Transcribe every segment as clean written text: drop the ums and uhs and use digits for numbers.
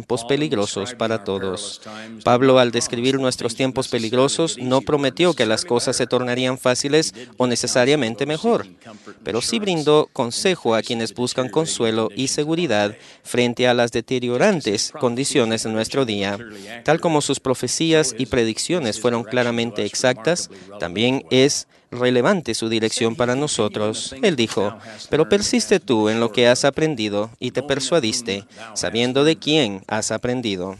tiempos peligrosos para todos. Pablo, al describir nuestros tiempos peligrosos, no prometió que las cosas se tornarían fáciles o necesariamente mejor, pero sí brindó consejo a quienes buscan consuelo y seguridad frente a las deteriorantes condiciones de nuestro día. Tal como sus profecías y predicciones fueron claramente exactas, también es relevante su dirección para nosotros. Él dijo: pero persiste tú en lo que has aprendido y te persuadiste, sabiendo de quién has aprendido.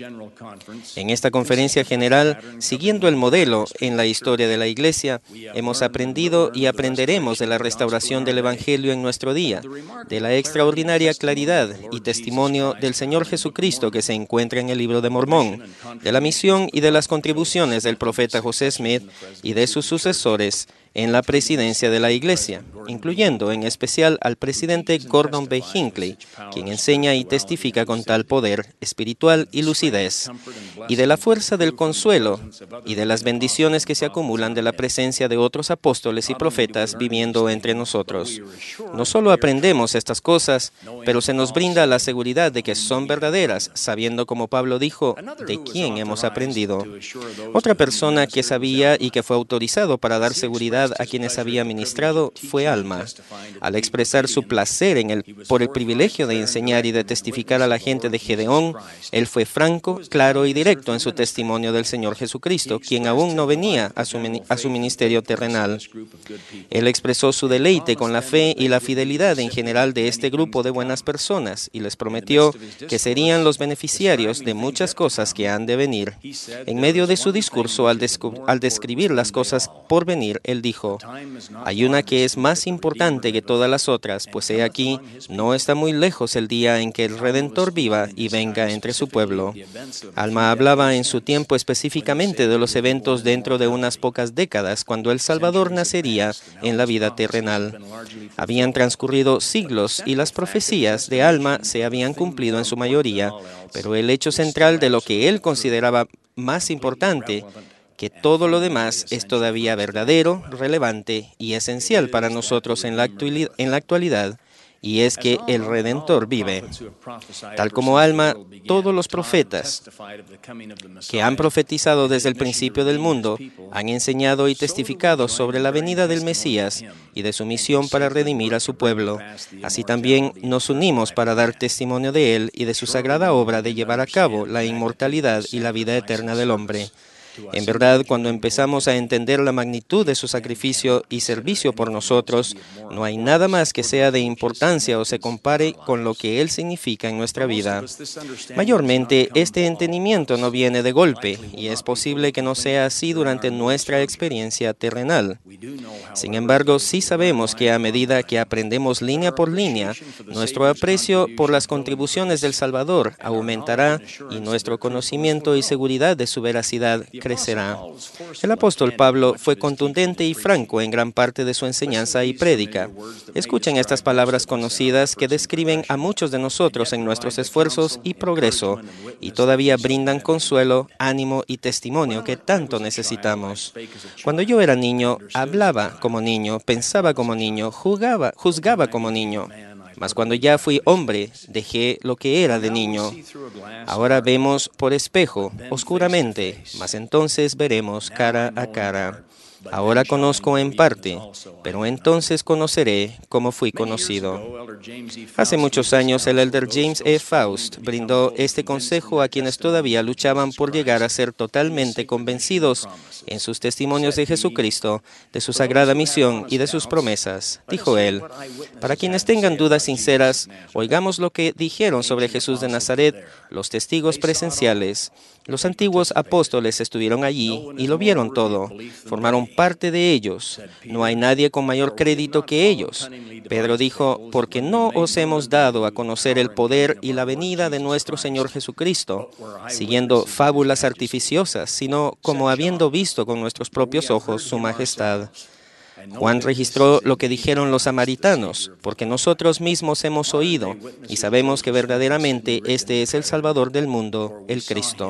En esta conferencia general, siguiendo el modelo en la historia de la Iglesia, hemos aprendido y aprenderemos de la restauración del Evangelio en nuestro día, de la extraordinaria claridad y testimonio del Señor Jesucristo que se encuentra en el Libro de Mormón, de la misión y de las contribuciones del profeta José Smith y de sus sucesores en la presidencia de la Iglesia, incluyendo en especial al presidente Gordon B. Hinckley, quien enseña y testifica con tal poder espiritual y lucidez, y de la fuerza del consuelo y de las bendiciones que se acumulan de la presencia de otros apóstoles y profetas viviendo entre nosotros. No solo aprendemos estas cosas, pero se nos brinda la seguridad de que son verdaderas, sabiendo, como Pablo dijo, de quién hemos aprendido. Otra persona que sabía y que fue autorizado para dar seguridad a quienes había ministrado fue Alma. Al expresar su placer por el privilegio de enseñar y de testificar a la gente de Gedeón, él fue franco, claro y directo en su testimonio del Señor Jesucristo, quien aún no venía a su ministerio terrenal. Él expresó su deleite con la fe y la fidelidad en general de este grupo de buenas personas y les prometió que serían los beneficiarios de muchas cosas que han de venir. En medio de su discurso, al describir las cosas por venir, él dijo: hay una que es más importante que todas las otras, pues he aquí, no está muy lejos el día en que el Redentor viva y venga entre su pueblo. Alma hablaba en su tiempo específicamente de los eventos dentro de unas pocas décadas, cuando el Salvador nacería en la vida terrenal. Habían transcurrido siglos y las profecías de Alma se habían cumplido en su mayoría, pero el hecho central de lo que él consideraba más importante que todo lo demás es todavía verdadero, relevante y esencial para nosotros en la actualidad, y es que el Redentor vive. Tal como Alma, todos los profetas que han profetizado desde el principio del mundo han enseñado y testificado sobre la venida del Mesías y de su misión para redimir a su pueblo. Así también nos unimos para dar testimonio de él y de su sagrada obra de llevar a cabo la inmortalidad y la vida eterna del hombre. En verdad, cuando empezamos a entender la magnitud de su sacrificio y servicio por nosotros, no hay nada más que sea de importancia o se compare con lo que Él significa en nuestra vida. Mayormente, este entendimiento no viene de golpe, y es posible que no sea así durante nuestra experiencia terrenal. Sin embargo, sí sabemos que a medida que aprendemos línea por línea, nuestro aprecio por las contribuciones del Salvador aumentará y nuestro conocimiento y seguridad de su veracidad crecerá. El apóstol Pablo fue contundente y franco en gran parte de su enseñanza y prédica. Escuchen estas palabras conocidas que describen a muchos de nosotros en nuestros esfuerzos y progreso, y todavía brindan consuelo, ánimo y testimonio que tanto necesitamos. Cuando yo era niño, hablaba como niño, pensaba como niño, juzgaba como niño. Mas cuando ya fui hombre, dejé lo que era de niño. Ahora vemos por espejo, oscuramente, mas entonces veremos cara a cara. Ahora conozco en parte, pero entonces conoceré como fui conocido. Hace muchos años, el elder James E. Faust brindó este consejo a quienes todavía luchaban por llegar a ser totalmente convencidos en sus testimonios de Jesucristo, de su sagrada misión y de sus promesas. Dijo él: para quienes tengan dudas sinceras, oigamos lo que dijeron sobre Jesús de Nazaret los testigos presenciales. Los antiguos apóstoles estuvieron allí y lo vieron todo, formaron parte de ellos. No hay nadie con mayor crédito que ellos. Pedro dijo: porque no os hemos dado a conocer el poder y la venida de nuestro Señor Jesucristo, siguiendo fábulas artificiosas, sino como habiendo visto con nuestros propios ojos su majestad. Juan registró lo que dijeron los samaritanos, porque nosotros mismos hemos oído y sabemos que verdaderamente este es el Salvador del mundo, el Cristo.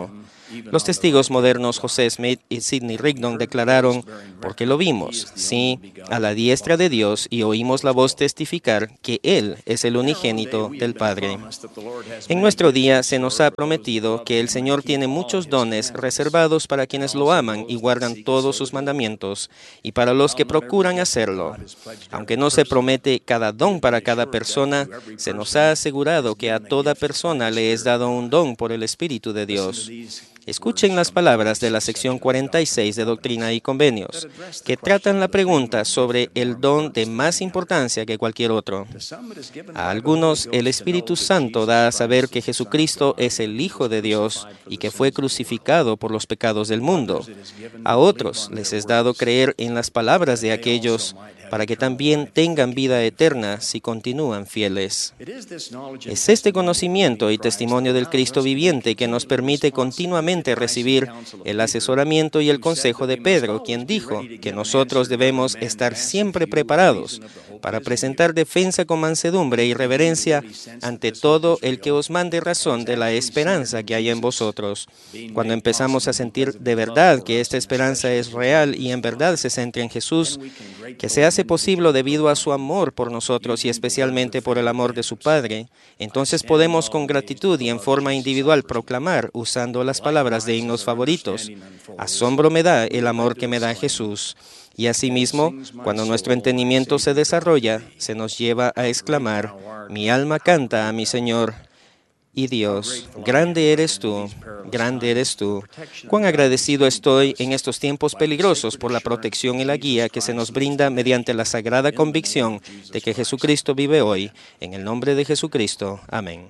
Los testigos modernos José Smith y Sidney Rigdon declararon, porque lo vimos, sí, a la diestra de Dios y oímos la voz testificar que Él es el unigénito del Padre. En nuestro día se nos ha prometido que el Señor tiene muchos dones reservados para quienes lo aman y guardan todos sus mandamientos, y para los que procuran hacerlo. Aunque no se promete cada don para cada persona, se nos ha asegurado que a toda persona le es dado un don por el Espíritu de Dios. Escuchen las palabras de la sección 46 de Doctrina y Convenios, que tratan la pregunta sobre el don de más importancia que cualquier otro. A algunos, el Espíritu Santo da a saber que Jesucristo es el Hijo de Dios y que fue crucificado por los pecados del mundo. A otros les es dado creer en las palabras de aquellos para que también tengan vida eterna si continúan fieles. Es este conocimiento y testimonio del Cristo viviente que nos permite continuamente recibir el asesoramiento y el consejo de Pedro, quien dijo que nosotros debemos estar siempre preparados para presentar defensa con mansedumbre y reverencia ante todo el que os mande razón de la esperanza que hay en vosotros. Cuando empezamos a sentir de verdad que esta esperanza es real y en verdad se centra en Jesús, que se hace posible debido a su amor por nosotros y especialmente por el amor de su Padre, entonces podemos con gratitud y en forma individual proclamar, usando las palabras de himnos favoritos, asombro me da el amor que me da Jesús. Y asimismo, cuando nuestro entendimiento se desarrolla, se nos lleva a exclamar, mi alma canta a mi Señor. Y Dios, grande eres tú, grande eres tú. Cuán agradecido estoy en estos tiempos peligrosos por la protección y la guía que se nos brinda mediante la sagrada convicción de que Jesucristo vive hoy. En el nombre de Jesucristo. Amén.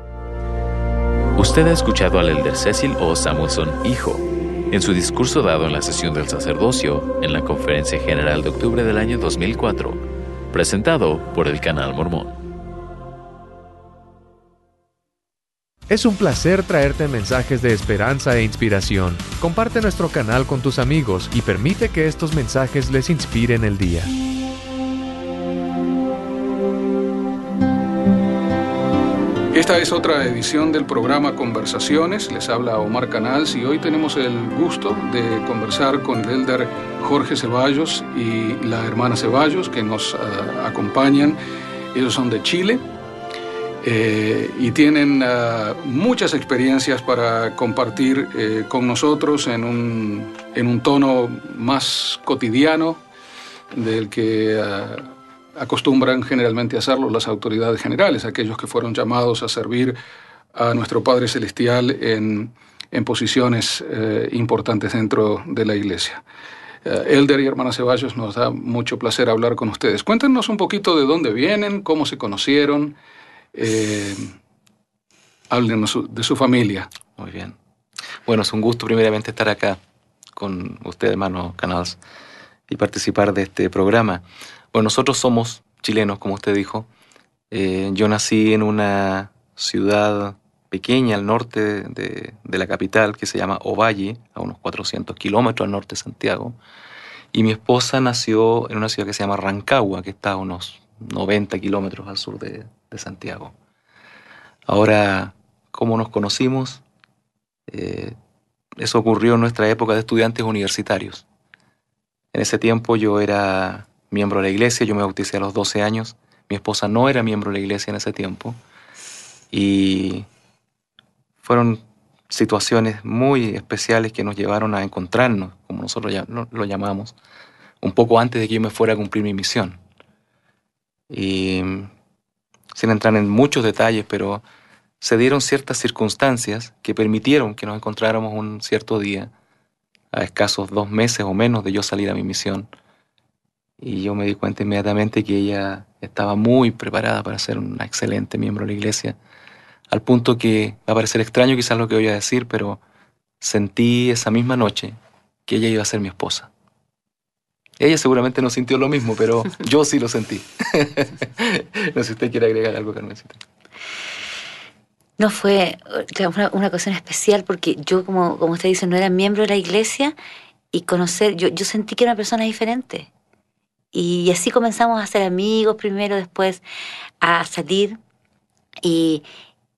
Usted ha escuchado al elder Cecil O. Samuelson, hijo, en su discurso dado en la sesión del sacerdocio en la Conferencia General de octubre del año 2004, presentado por el Canal Mormón. Es un placer traerte mensajes de esperanza e inspiración. Comparte nuestro canal con tus amigos y permite que estos mensajes les inspiren el día. Esta es otra edición del programa Conversaciones. Les habla Omar Canals y hoy tenemos el gusto de conversar con el elder Jorge Ceballos y la hermana Ceballos que nos acompañan. Ellos son de Chile. Y tienen muchas experiencias para compartir con nosotros en un tono más cotidiano del que acostumbran generalmente a hacerlo las autoridades generales, aquellos que fueron llamados a servir a nuestro Padre Celestial en posiciones importantes dentro de la Iglesia. Elder y hermana Ceballos, nos da mucho placer hablar con ustedes. Cuéntenos un poquito de dónde vienen, cómo se conocieron. Háblenos de su familia. Muy bien. Bueno, es un gusto primeramente estar acá con usted, hermano Canals, y participar de este programa. Bueno, nosotros somos chilenos, como usted dijo. Yo nací en una ciudad pequeña al norte de la capital, que se llama Ovalle, a unos 400 kilómetros al norte de Santiago. Y mi esposa nació en una ciudad que se llama Rancagua, que está a unos 90 kilómetros al sur de Santiago. Ahora, ¿cómo nos conocimos? Eso ocurrió en nuestra época de estudiantes universitarios. En ese tiempo yo era miembro de la iglesia, yo me bauticé a los 12 años. Mi esposa no era miembro de la iglesia en ese tiempo. Y fueron situaciones muy especiales que nos llevaron a encontrarnos, como nosotros ya lo llamamos, un poco antes de que yo me fuera a cumplir mi misión. Y sin entrar en muchos detalles, pero se dieron ciertas circunstancias que permitieron que nos encontráramos un cierto día, a escasos 2 meses o menos de yo salir a mi misión. Y yo me di cuenta inmediatamente que ella estaba muy preparada para ser una excelente miembro de la iglesia, al punto que va a parecer extraño quizás lo que voy a decir, pero sentí esa misma noche que ella iba a ser mi esposa. Ella seguramente no sintió lo mismo, pero yo sí lo sentí. No sé si usted quiere agregar algo, Carmencita. No, fue una ocasión especial porque yo, como usted dice, no era miembro de la iglesia y conocer, yo sentí que era una persona diferente. Y así comenzamos a ser amigos primero, después a salir. Y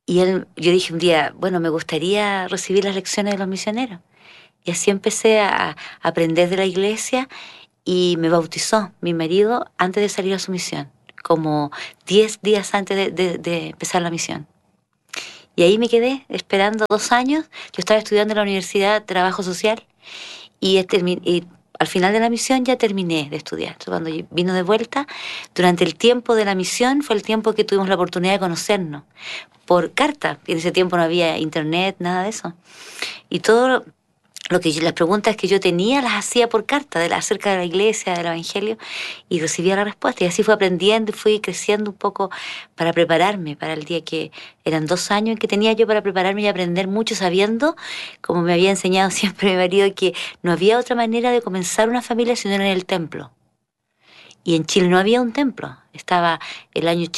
yo dije un día, bueno, me gustaría recibir las lecciones de los misioneros. Y así empecé a aprender de la iglesia y me bautizó mi marido antes de salir a su misión, como 10 días antes de empezar la misión. Y ahí me quedé esperando 2 años. Yo estaba estudiando en la Universidad de Trabajo Social y al final de la misión ya terminé de estudiar. Entonces, cuando vino de vuelta, durante el tiempo de la misión fue el tiempo que tuvimos la oportunidad de conocernos por carta. En ese tiempo no había internet, nada de eso. Y todo las preguntas que yo tenía las hacía por carta acerca de la iglesia, del evangelio, y recibía la respuesta. Y así fui aprendiendo y fui creciendo un poco para prepararme para el día que eran 2 años que tenía yo para prepararme y aprender mucho, sabiendo, como me había enseñado siempre mi marido, que no había otra manera de comenzar una familia sino en el templo. Y en Chile no había un templo. Estaba el año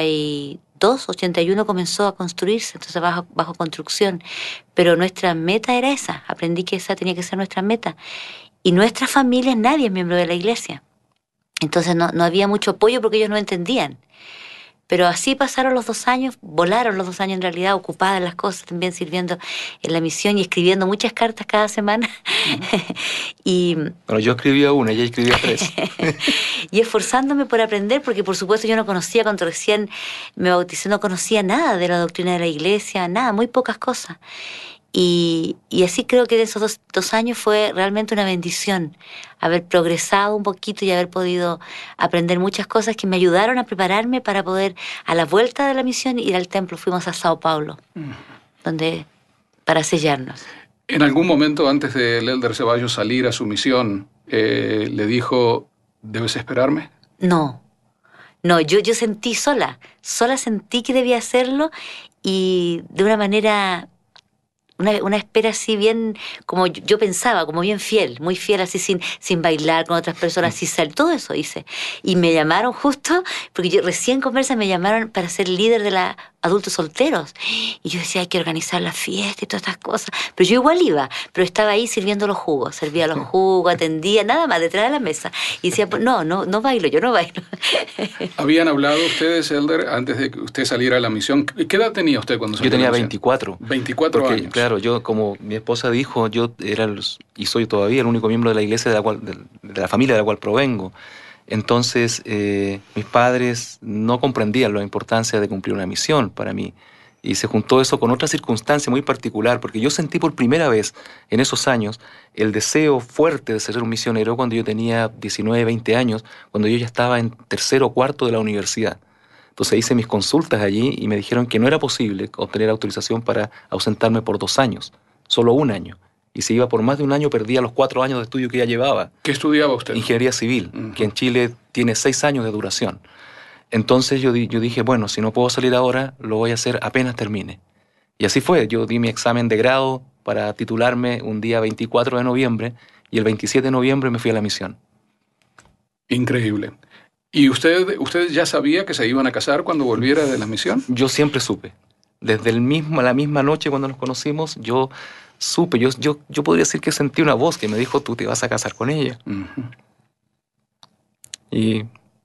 81 comenzó a construirse, entonces bajo construcción. Pero nuestra meta era esa. Aprendí que esa tenía que ser nuestra meta. Y nuestra familia, nadie es miembro de la iglesia. Entonces no había mucho apoyo porque ellos no entendían. Pero así pasaron los 2 años, volaron los 2 años en realidad, ocupada en las cosas, también sirviendo en la misión y escribiendo muchas cartas cada semana. Bueno, yo escribía una, ella escribía 3. Y esforzándome por aprender, porque por supuesto yo no conocía, cuando recién me bauticé, no conocía nada de la doctrina de la iglesia, nada, muy pocas cosas. Y así creo que de esos 2 años fue realmente una bendición haber progresado un poquito y haber podido aprender muchas cosas que me ayudaron a prepararme para poder, a la vuelta de la misión, ir al templo. Fuimos a Sao Paulo, para sellarnos. En algún momento antes del Elder Ceballos salir a su misión, le dijo, ¿debes esperarme? No, yo sentí sola sentí que debía hacerlo, y de una manera... Una espera así bien, como yo pensaba, como bien fiel, muy fiel, así sin bailar con otras personas, todo eso hice. Y me llamaron justo, porque yo recién me llamaron para ser líder de la adultos solteros. Y yo decía, hay que organizar la fiesta y todas estas cosas. Pero yo igual iba, pero estaba ahí sirviendo los jugos, servía los jugos, atendía, nada más, detrás de la mesa. Y decía, no bailo, yo no bailo. ¿Habían hablado ustedes, Elder, antes de que usted saliera a la misión? ¿Qué edad tenía usted cuando salió? Yo tenía 24. 24 años. Claro, yo, como mi esposa dijo, yo era y soy todavía el único miembro de la iglesia de la familia de la cual provengo. Entonces, mis padres no comprendían la importancia de cumplir una misión para mí. Y se juntó eso con otra circunstancia muy particular, porque yo sentí por primera vez en esos años el deseo fuerte de ser un misionero cuando yo tenía 19, 20 años, cuando yo ya estaba en 3º o 4º de la universidad. Entonces hice mis consultas allí y me dijeron que no era posible obtener autorización para ausentarme por 2 años, solo 1 año. Y si iba por más de 1 año, perdía los 4 años de estudio que ya llevaba. ¿Qué estudiaba usted? Ingeniería civil, que en Chile tiene 6 años de duración. Entonces yo dije, bueno, si no puedo salir ahora, lo voy a hacer apenas termine. Y así fue, yo di mi examen de grado para titularme un día 24 de noviembre y el 27 de noviembre me fui a la misión. Increíble. ¿Y usted ya sabía que se iban a casar cuando volviera de la misión? Yo siempre supe. Desde la misma noche cuando nos conocimos, yo supe. Yo podría decir que sentí una voz que me dijo, tú te vas a casar con ella. Y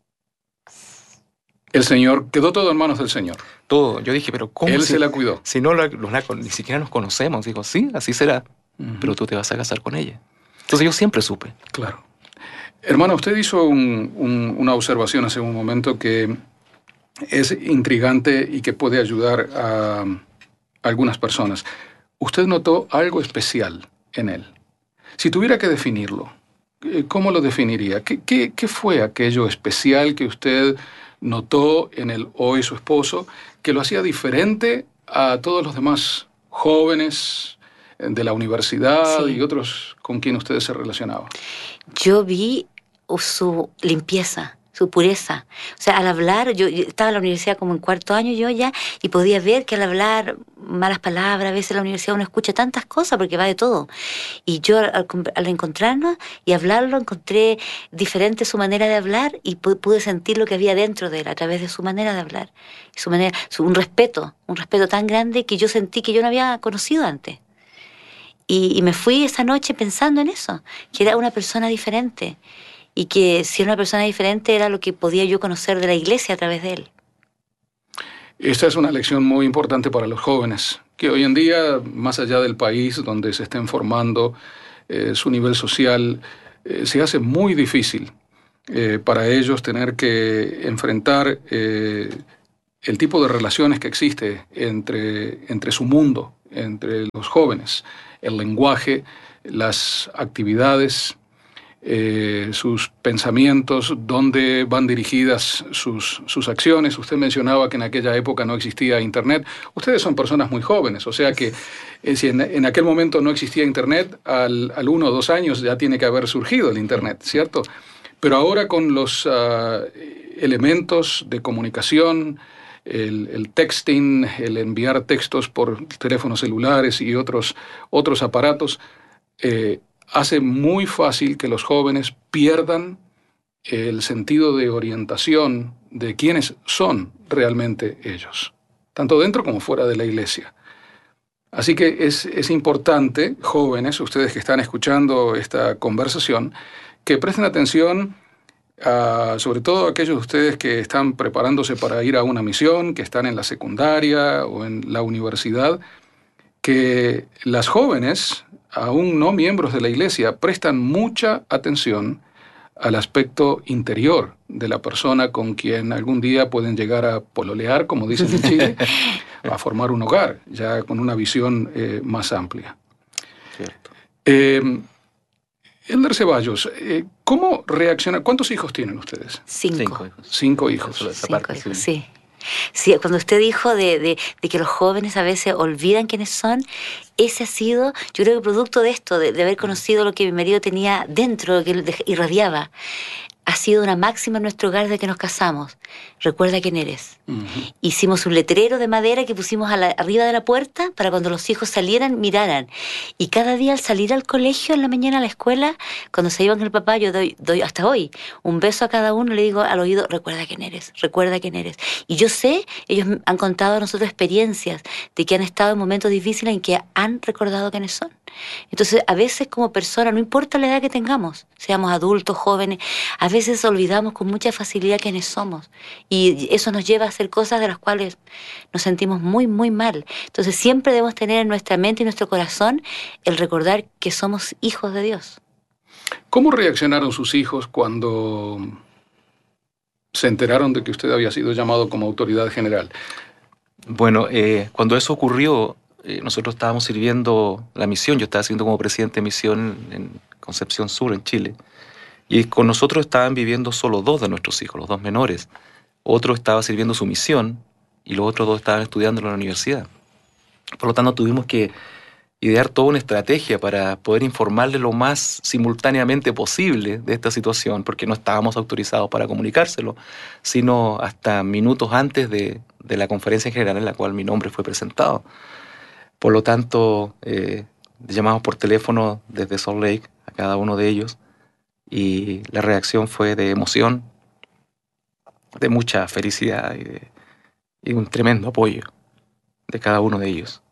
el Señor, quedó todo en manos del Señor. Todo. Yo dije, pero ¿cómo? Él se la cuidó. Si no ni siquiera nos conocemos. Dijo, sí, así será. Pero tú te vas a casar con ella. Entonces yo siempre supe. Claro. Hermano, usted hizo una observación hace un momento que es intrigante y que puede ayudar a algunas personas. Usted notó algo especial en él. Si tuviera que definirlo, ¿cómo lo definiría? ¿Qué fue aquello especial que usted notó en él, hoy su esposo, que lo hacía diferente a todos los demás jóvenes de la universidad y otros con quien ustedes se relacionaban? Yo vi su limpieza, su pureza. O sea, al hablar, yo estaba en la universidad como en 4º año yo ya, y podía ver que al hablar malas palabras, a veces en la universidad uno escucha tantas cosas porque va de todo. Y yo al encontrarnos y hablarlo, encontré diferente su manera de hablar y pude sentir lo que había dentro de él a través de su manera de hablar. Un respeto tan grande que yo sentí que yo no había conocido antes. Y me fui esa noche pensando en eso, que era una persona diferente. Y que si era una persona diferente era lo que podía yo conocer de la iglesia a través de él. Esta es una lección muy importante para los jóvenes, que hoy en día, más allá del país donde se estén formando, su nivel social, se hace muy difícil para ellos tener que enfrentar el tipo de relaciones que existe entre su mundo, entre los jóvenes, el lenguaje, las actividades, sus pensamientos, dónde van dirigidas sus acciones. Usted mencionaba que en aquella época no existía Internet. Ustedes son personas muy jóvenes, o sea que si en aquel momento no existía Internet, al 1 o 2 años ya tiene que haber surgido el Internet, ¿cierto? Pero ahora con los elementos de comunicación, el texting, el enviar textos por teléfonos celulares y otros aparatos, hace muy fácil que los jóvenes pierdan el sentido de orientación de quiénes son realmente ellos, tanto dentro como fuera de la iglesia. Así que es importante, jóvenes, ustedes que están escuchando esta conversación, que presten atención sobre todo aquellos de ustedes que están preparándose para ir a una misión, que están en la secundaria o en la universidad, que las jóvenes, aún no miembros de la iglesia, prestan mucha atención al aspecto interior de la persona con quien algún día pueden llegar a pololear, como dicen en Chile, a formar un hogar, ya con una visión más amplia. Cierto. Elder Ceballos, ¿cómo reacciona? ¿Cuántos hijos tienen ustedes? 5 hijos. 5 hijos. 5 hijos, sí. Sí, cuando usted dijo de que los jóvenes a veces olvidan quiénes son, ese ha sido, yo creo que producto de esto, de haber conocido lo que mi marido tenía dentro, que irradiaba, ha sido una máxima en nuestro hogar desde que nos casamos. Recuerda quién eres. Hicimos un letrero de madera que pusimos arriba de la puerta para cuando los hijos salieran, miraran. Y cada día al salir al colegio, en la mañana a la escuela, cuando se iban con el papá, yo doy hasta hoy un beso a cada uno, le digo al oído, recuerda quién eres, recuerda quién eres. Y yo sé, ellos han contado a nosotros experiencias de que han estado en momentos difíciles en que han recordado quiénes son. Entonces, a veces como personas, no importa la edad que tengamos, seamos adultos, jóvenes, a veces olvidamos con mucha facilidad quiénes somos. Y eso nos lleva a hacer cosas de las cuales nos sentimos muy, muy mal. Entonces, siempre debemos tener en nuestra mente y nuestro corazón el recordar que somos hijos de Dios. ¿Cómo reaccionaron sus hijos cuando se enteraron de que usted había sido llamado como autoridad general? Bueno, cuando eso ocurrió, nosotros estábamos sirviendo la misión. Yo estaba sirviendo como presidente de misión en Concepción Sur, en Chile. Y con nosotros estaban viviendo solo 2 de nuestros hijos, los 2 menores. Otro estaba sirviendo su misión y los otros 2 estaban estudiando en la universidad. Por lo tanto, tuvimos que idear toda una estrategia para poder informarle lo más simultáneamente posible de esta situación, porque no estábamos autorizados para comunicárselo, sino hasta minutos antes de la conferencia en general en la cual mi nombre fue presentado. Por lo tanto, llamamos por teléfono desde Salt Lake a cada uno de ellos y la reacción fue de emoción, de mucha felicidad y un tremendo apoyo de cada uno de ellos.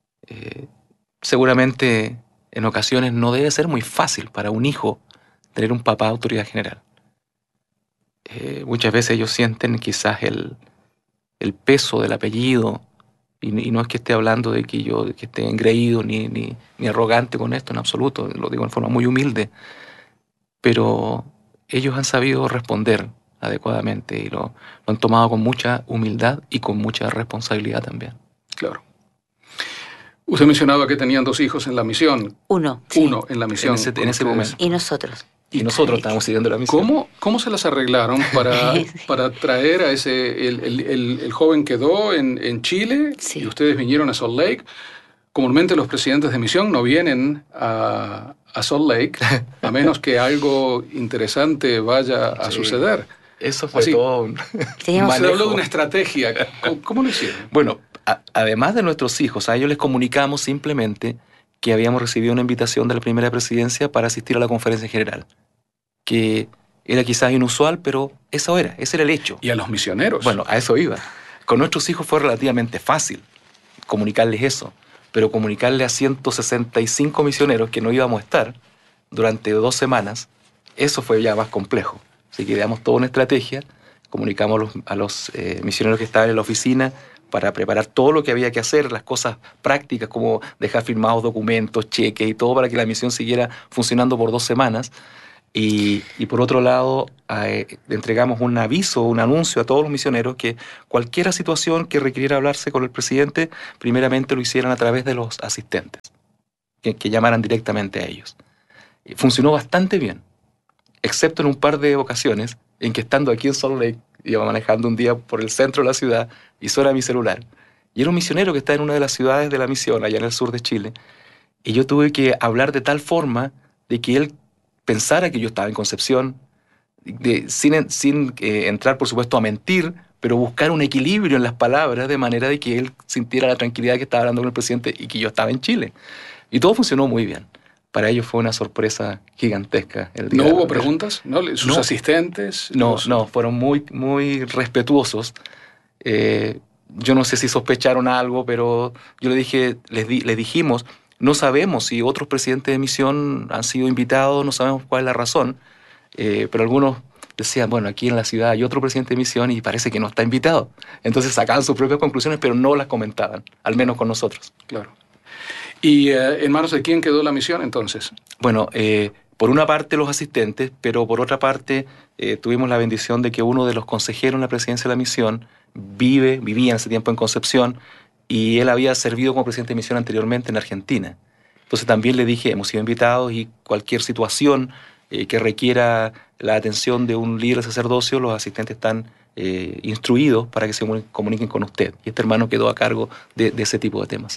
Seguramente en ocasiones no debe ser muy fácil para un hijo tener un papá autoridad general. Muchas veces ellos sienten quizás el peso del apellido, y no es que esté hablando de que yo esté engreído ni arrogante con esto en absoluto, lo digo en forma muy humilde, pero ellos han sabido responder adecuadamente y lo han tomado con mucha humildad y con mucha responsabilidad también. Claro. Usted mencionaba que tenían 2 hijos en la misión. 1. Uno en la misión. En ese momento. Y nosotros. Y nosotros estábamos siguiendo la misión. ¿Cómo se las arreglaron para traer a ese... El joven quedó en Chile, Sí. Y ustedes vinieron a Salt Lake? Comúnmente los presidentes de misión no vienen a Salt Lake, a menos que algo interesante vaya a suceder. Eso fue Así, todo un Teníamos- Se habló de una estrategia. ¿Cómo lo hicieron? Bueno, además de nuestros hijos, a ellos les comunicamos simplemente que habíamos recibido una invitación de la primera presidencia para asistir a la conferencia general, que era quizás inusual, pero ese era el hecho. Y a los misioneros. Bueno, a eso iba. Con nuestros hijos fue relativamente fácil comunicarles eso, pero comunicarle a 165 misioneros que no íbamos a estar durante 2 semanas, eso fue ya más complejo. Así que ideamos toda una estrategia, comunicamos a los misioneros que estaban en la oficina para preparar todo lo que había que hacer, las cosas prácticas como dejar firmados documentos, cheques y todo para que la misión siguiera funcionando por 2 semanas. Y por otro lado, le entregamos un aviso, un anuncio a todos los misioneros que cualquier situación que requiriera hablarse con el presidente, primeramente lo hicieran a través de los asistentes, que llamaran directamente a ellos. Y funcionó bastante bien, excepto en un par de ocasiones en que estando aquí en Salt Lake, iba manejando un día por el centro de la ciudad y suena mi celular. Y era un misionero que está en una de las ciudades de la misión, allá en el sur de Chile, y yo tuve que hablar de tal forma de que él pensara que yo estaba en Concepción, sin entrar, por supuesto, a mentir, pero buscar un equilibrio en las palabras de manera de que él sintiera la tranquilidad que estaba hablando con el presidente y que yo estaba en Chile. Y todo funcionó muy bien. Para ellos fue una sorpresa gigantesca el día. ¿No hubo preguntas? ¿No? ¿Sus asistentes? No, fueron muy, muy respetuosos. Yo no sé si sospecharon algo, pero yo les dijimos, no sabemos si otros presidentes de misión han sido invitados, no sabemos cuál es la razón, pero algunos decían, bueno, aquí en la ciudad hay otro presidente de misión y parece que no está invitado. Entonces sacaban sus propias conclusiones, pero no las comentaban, al menos con nosotros. Claro. ¿Y en manos de quién quedó la misión entonces? Bueno, por una parte los asistentes, pero por otra parte tuvimos la bendición de que uno de los consejeros en la presidencia de la misión vivía en ese tiempo en Concepción, y él había servido como presidente de misión anteriormente en Argentina. Entonces también le dije, hemos sido invitados y cualquier situación que requiera la atención de un líder de sacerdocio, los asistentes están instruidos para que se comuniquen con usted. Y este hermano quedó a cargo de ese tipo de temas.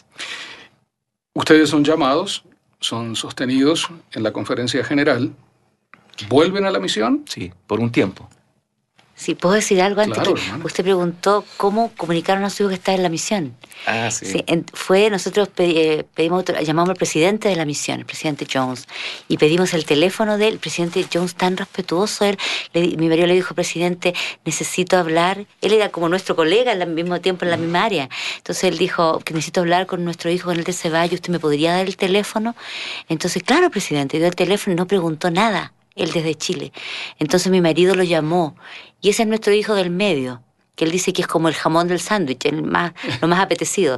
Ustedes son llamados, son sostenidos en la conferencia general. ¿Vuelven a la misión? Sí, por un tiempo. Sí, ¿puedo decir algo antes? Claro, Que hermana. usted preguntó cómo comunicaron a su hijo que está en la misión. Ah, sí. Sí, nosotros llamamos al presidente de la misión, el presidente Jones, y pedimos el teléfono del presidente Jones, tan respetuoso. Mi marido le dijo, presidente, necesito hablar. Él era como nuestro colega al mismo tiempo en la misma área. Entonces él dijo que necesito hablar con nuestro hijo, con el de Ceballos. ¿Usted me podría dar el teléfono? Entonces, claro, presidente, dio el teléfono y no preguntó nada. Él desde Chile. Entonces mi marido lo llamó, y ese es nuestro hijo del medio, que él dice que es como el jamón del sándwich, lo más apetecido.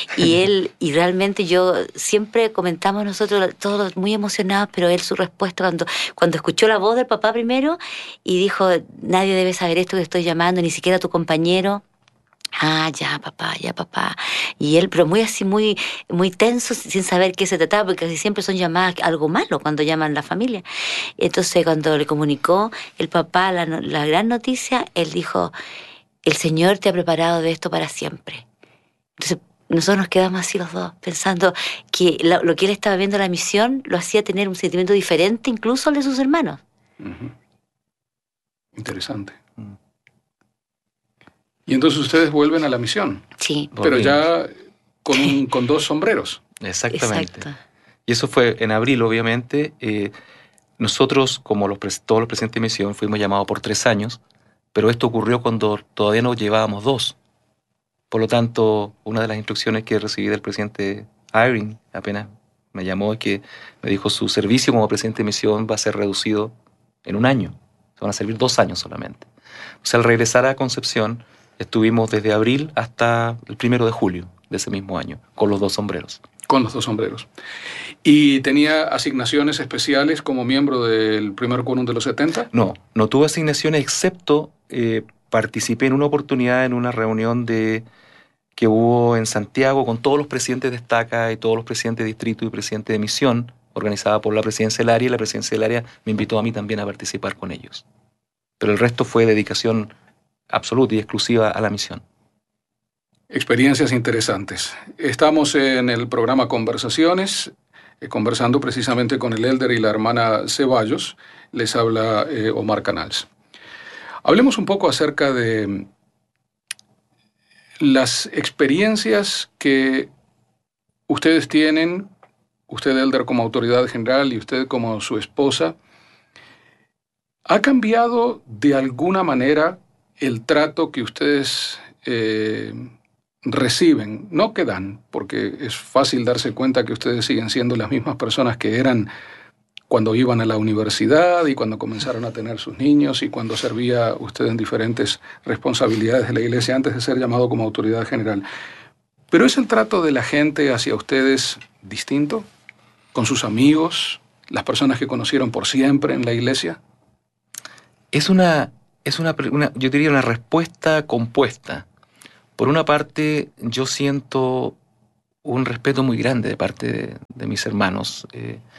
Y realmente yo siempre comentamos nosotros, todos muy emocionados, pero él, su respuesta cuando escuchó la voz del papá primero y dijo, nadie debe saber esto que estoy llamando, ni siquiera tu compañero. Ah, ya papá. Y él, pero muy así, muy, muy tenso, sin saber qué se trataba, porque casi siempre son llamadas algo malo cuando llaman la familia. Entonces, cuando le comunicó el papá la gran noticia, él dijo, el Señor te ha preparado de esto para siempre. Entonces, nosotros nos quedamos así los dos, pensando que lo que él estaba viendo en la misión lo hacía tener un sentimiento diferente incluso al de sus hermanos. Uh-huh. Interesante. Y entonces ustedes vuelven a la misión. Sí. Pero ya con 2 sombreros. Exactamente. Exacto. Y eso fue en abril, obviamente. Nosotros, como todos los presidentes de misión, fuimos llamados por 3 años, pero esto ocurrió cuando todavía nos llevábamos 2. Por lo tanto, una de las instrucciones que recibí del presidente Eyring, apenas me llamó, es que me dijo, su servicio como presidente de misión va a ser reducido en 1 año. Se van a servir 2 años solamente. O sea, al regresar a Concepción, estuvimos desde abril hasta el 1 de julio de ese mismo año, con los 2 sombreros. Con los 2 sombreros. ¿Y tenía asignaciones especiales como miembro del primer quórum de los 70? No tuve asignaciones, excepto participé en una oportunidad en una reunión que hubo en Santiago con todos los presidentes de estaca y todos los presidentes de distrito y presidentes de misión, organizada por la presidencia del área, y la presidencia del área me invitó a mí también a participar con ellos. Pero el resto fue dedicación absoluta y exclusiva a la misión. Experiencias interesantes. Estamos en el programa Conversaciones, conversando precisamente con el elder y la hermana Ceballos. Les habla Omar Canals. Hablemos un poco acerca de las experiencias que ustedes tienen, usted elder como autoridad general y usted como su esposa. ¿Ha cambiado de alguna manera el trato que ustedes reciben? No que dan, porque es fácil darse cuenta que ustedes siguen siendo las mismas personas que eran cuando iban a la universidad y cuando comenzaron a tener sus niños y cuando servía usted en diferentes responsabilidades de la iglesia antes de ser llamado como autoridad general. ¿Pero es el trato de la gente hacia ustedes distinto? ¿Con sus amigos? ¿Las personas que conocieron por siempre en la iglesia? Yo diría una respuesta compuesta. Por una parte, yo siento un respeto muy grande de parte de mis hermanos,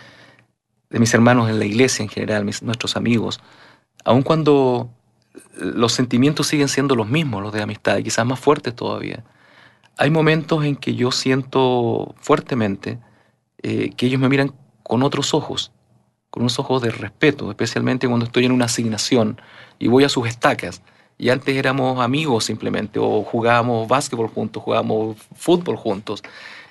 en la iglesia en general, nuestros amigos, aun cuando los sentimientos siguen siendo los mismos, los de amistad, y quizás más fuertes todavía. Hay momentos en que yo siento fuertemente que ellos me miran con otros ojos, con unos ojos de respeto, especialmente cuando estoy en una asignación y voy a sus estacas. Y antes éramos amigos simplemente, o jugábamos básquetbol juntos, jugábamos fútbol juntos.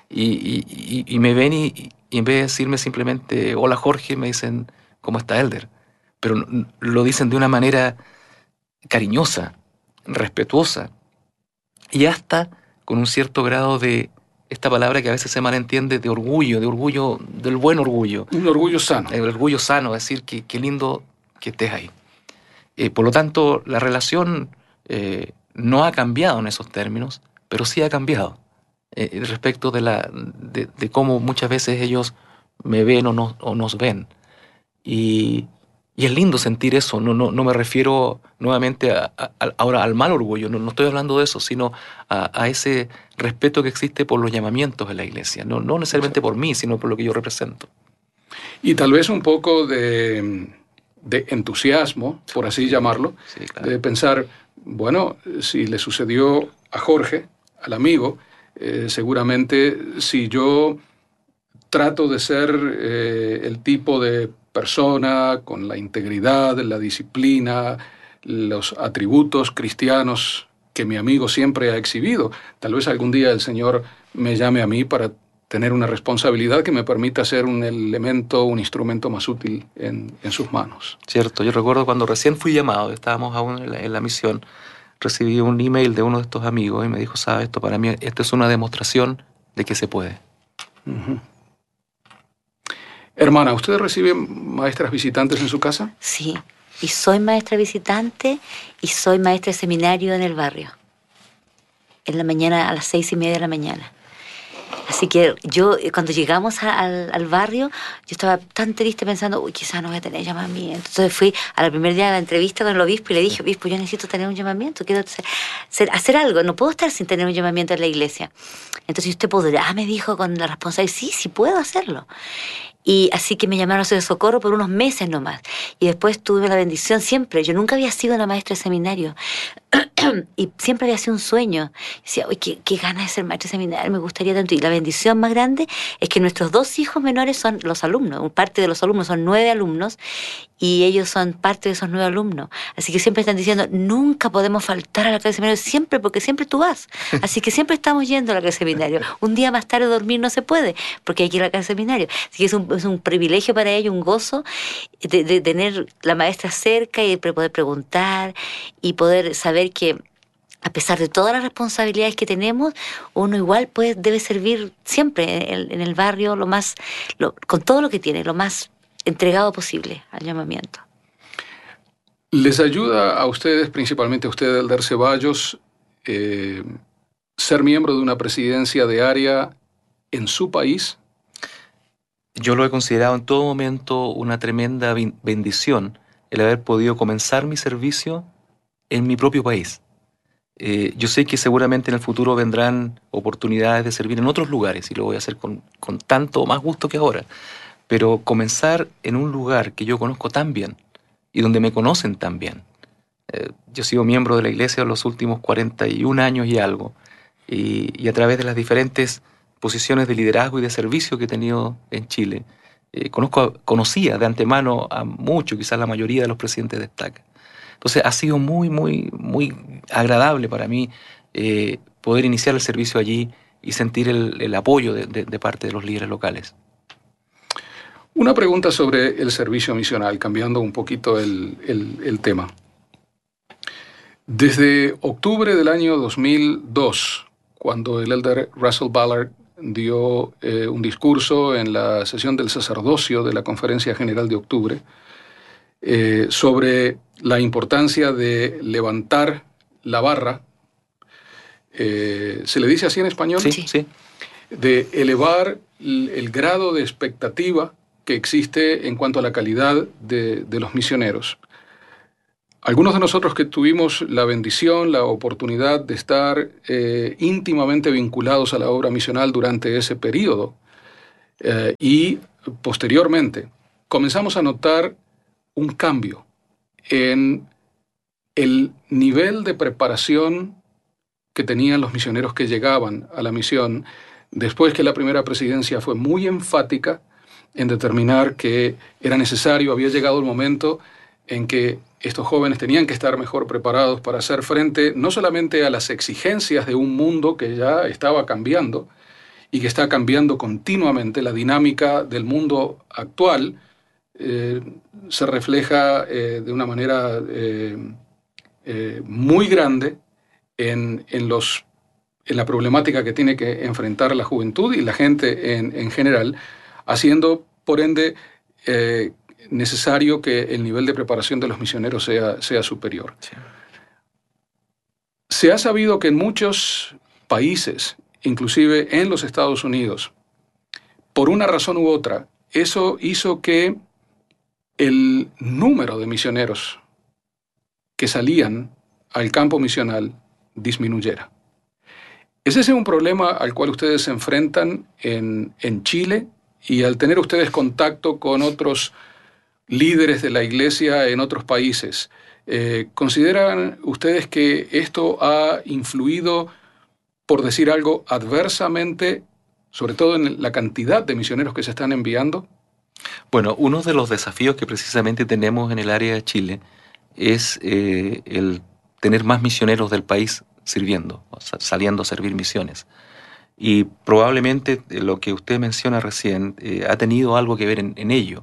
Y me ven y en vez de decirme simplemente, hola Jorge, me dicen, ¿cómo está Elder? Pero lo dicen de una manera cariñosa, respetuosa, y hasta con un cierto grado de, esta palabra que a veces se malentiende, de orgullo, del buen orgullo. Un orgullo sano. El orgullo sano, es decir, qué lindo que estés ahí. Por lo tanto, la relación no ha cambiado en esos términos, pero sí ha cambiado respecto de cómo muchas veces ellos me ven o nos ven. Y es lindo sentir eso. No me refiero nuevamente ahora al mal orgullo, no estoy hablando de eso, sino a ese respeto que existe por los llamamientos en la iglesia. No necesariamente por mí, sino por lo que yo represento. Y tal vez un poco de entusiasmo, por así llamarlo, sí, claro. De pensar, bueno, si le sucedió a Jorge, al amigo, seguramente si yo trato de ser el tipo de persona con la integridad, la disciplina, los atributos cristianos que mi amigo siempre ha exhibido, tal vez algún día el Señor me llame a mí para tener una responsabilidad que me permita ser un elemento, un instrumento más útil en sus manos. Cierto, yo recuerdo cuando recién fui llamado, estábamos aún en la misión, recibí un email de uno de estos amigos y me dijo, ¿sabes? Esto para mí, esto es una demostración de que se puede. Uh-huh. Hermana, ¿usted recibe maestras visitantes en su casa? Sí, y soy maestra visitante y soy maestra de seminario en el barrio. En la mañana, a las 6:30 de la mañana. Así que yo, cuando llegamos al barrio, yo estaba tan triste pensando, uy, quizás no voy a tener llamamiento. Entonces fui al primer día de la entrevista con el obispo y le dije, obispo, yo necesito tener un llamamiento, quiero hacer algo, no puedo estar sin tener un llamamiento en la iglesia. Entonces usted podrá, me dijo con la responsabilidad, sí puedo hacerlo. Y así que me llamaron a hacer socorro por unos meses nomás. Y después tuve la bendición siempre. Yo nunca había sido una maestra de seminario. Y siempre había sido un sueño. Decía, uy, qué ganas de ser maestra de seminario, me gustaría tanto. Y la bendición más grande es que nuestros 2 hijos menores son los alumnos. Parte de los alumnos son 9 alumnos y ellos son parte de esos 9 alumnos. Así que siempre están diciendo, nunca podemos faltar a la clase de seminario, siempre, porque siempre tú vas. Así que siempre estamos yendo a la clase de seminario. Un día más tarde dormir no se puede, porque hay que ir a la clase de seminario. Así que es un privilegio para ellos, un gozo de tener la maestra cerca y de poder preguntar y poder saber que a pesar de todas las responsabilidades que tenemos, uno igual debe servir siempre en el barrio con todo lo que tiene, lo más entregado posible al llamamiento. ¿Les ayuda a ustedes, principalmente a usted, Elder Ceballos, ser miembro de una presidencia de área en su país? Yo lo he considerado en todo momento una tremenda bendición el haber podido comenzar mi servicio en mi propio país. Yo sé que seguramente en el futuro vendrán oportunidades de servir en otros lugares y lo voy a hacer con tanto más gusto que ahora. Pero comenzar en un lugar que yo conozco tan bien y donde me conocen tan bien. Yo he sido miembro de la iglesia los últimos 41 años y algo. Y a través de las diferentes posiciones de liderazgo y de servicio que he tenido en Chile, conocía de antemano a muchos, quizás la mayoría de los presidentes de estaca. Entonces ha sido muy, muy, muy agradable para mí poder iniciar el servicio allí y sentir el apoyo de parte de los líderes locales. Una pregunta sobre el servicio misional, cambiando un poquito el tema. Desde octubre del año 2002, cuando el Elder Russell Ballard dio un discurso en la sesión del sacerdocio de la Conferencia General de octubre sobre la importancia de levantar la barra. ¿Se le dice así en español? Sí, sí. De elevar el grado de expectativa que existe en cuanto a la calidad de los misioneros. Algunos de nosotros que tuvimos la bendición, la oportunidad de estar íntimamente vinculados a la obra misional durante ese periodo y posteriormente, comenzamos a notar un cambio en el nivel de preparación que tenían los misioneros que llegaban a la misión, después que la primera presidencia fue muy enfática en determinar que era necesario, había llegado el momento en que estos jóvenes tenían que estar mejor preparados para hacer frente no solamente a las exigencias de un mundo que ya estaba cambiando y que está cambiando continuamente. La dinámica del mundo actual se refleja de una manera muy grande en la problemática que tiene que enfrentar la juventud y la gente en general, haciendo, por ende, necesario que el nivel de preparación de los misioneros sea superior. Sí. Se ha sabido que en muchos países, inclusive en los Estados Unidos, por una razón u otra, eso hizo que el número de misioneros que salían al campo misional disminuyera. ¿Es ese un problema al cual ustedes se enfrentan en Chile? Y al tener ustedes contacto con otros líderes de la iglesia en otros países, ¿consideran ustedes que esto ha influido, por decir algo, adversamente, sobre todo en la cantidad de misioneros que se están enviando? Bueno, uno de los desafíos que precisamente tenemos en el área de Chile es el tener más misioneros del país sirviendo, o sea, saliendo a servir misiones. Y probablemente lo que usted menciona recién ha tenido algo que ver en ello.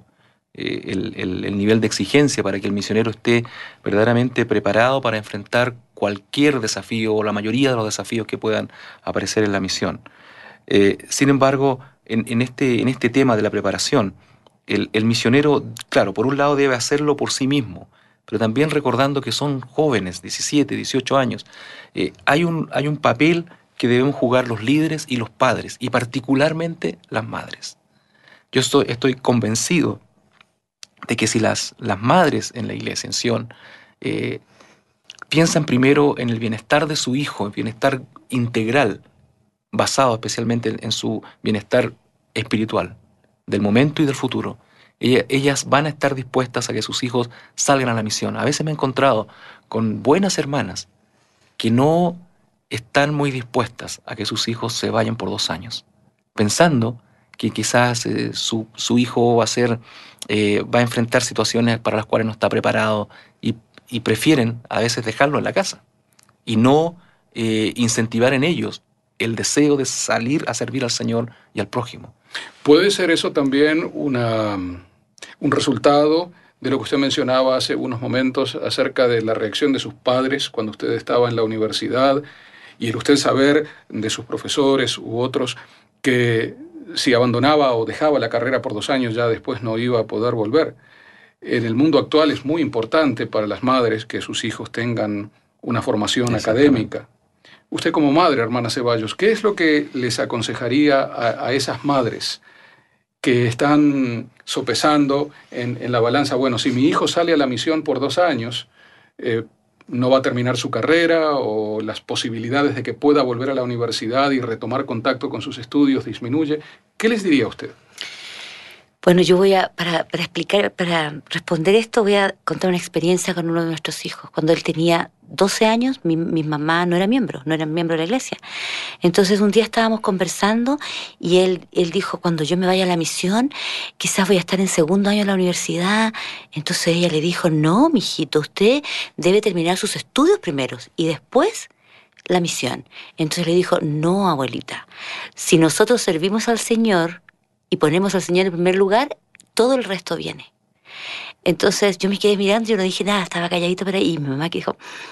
El nivel de exigencia para que el misionero esté verdaderamente preparado para enfrentar cualquier desafío o la mayoría de los desafíos que puedan aparecer en la misión. Sin embargo, en este tema de la preparación, el misionero, claro, por un lado debe hacerlo por sí mismo, pero también recordando que son jóvenes, 17, 18 años. Hay un papel que deben jugar los líderes y los padres, y particularmente las madres. Yo estoy convencido de que si las madres en la iglesia, en Sion, piensan primero en el bienestar de su hijo, el bienestar integral, basado especialmente en su bienestar espiritual, del momento y del futuro, ellas van a estar dispuestas a que sus hijos salgan a la misión. A veces me he encontrado con buenas hermanas que no están muy dispuestas a que sus hijos se vayan por 2 años, pensando que quizás su hijo va a enfrentar situaciones para las cuales no está preparado y prefieren a veces dejarlo en la casa y no incentivar en ellos el deseo de salir a servir al Señor y al prójimo. ¿Puede ser eso también un resultado de lo que usted mencionaba hace unos momentos acerca de la reacción de sus padres cuando usted estaba en la universidad y el usted saber de sus profesores u otros que si abandonaba o dejaba la carrera por 2 años ya después no iba a poder volver? En el mundo actual es muy importante para las madres que sus hijos tengan una formación académica. Usted como madre, hermana Ceballos, ¿qué es lo que les aconsejaría a esas madres que están sopesando en la balanza? Bueno, si mi hijo sale a la misión por 2 años, no va a terminar su carrera, o las posibilidades de que pueda volver a la universidad y retomar contacto con sus estudios disminuye. ¿Qué les diría usted? Bueno, yo para responder esto, voy a contar una experiencia con uno de nuestros hijos. Cuando él tenía 12 años, mi mamá no era miembro de la iglesia. Entonces un día estábamos conversando y él dijo, cuando yo me vaya a la misión, quizás voy a estar en 2º año en la universidad. Entonces ella le dijo, no, mijito, usted debe terminar sus estudios primero y después la misión. Entonces le dijo, no, abuelita, si nosotros servimos al Señor y ponemos al Señor en primer lugar, todo el resto viene. Entonces yo me quedé mirando, yo no dije nada, estaba calladito por ahí, y mi mamá que dijo,